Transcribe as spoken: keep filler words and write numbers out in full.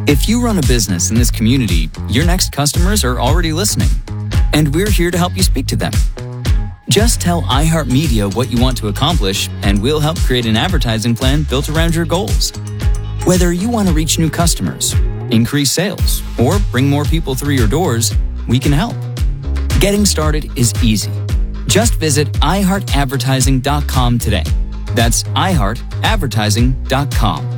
If you run a business in this community, your next customers are already listening, and we're here to help you speak to them. Just tell iHeartMedia what you want to accomplish, and we'll help create an advertising plan built around your goals. Whether you want to reach new customers, increase sales, or bring more people through your doors, we can help. Getting started is easy. Just visit i heart advertising dot com today. That's i heart advertising dot com.